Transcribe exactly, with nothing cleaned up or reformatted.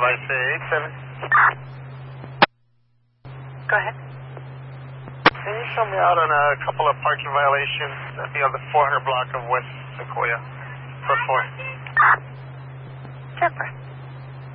I say eight seven. Go ahead. Can you show me out on a couple of parking violations? That'd be on the four hundred block of West Sequoia. Code four.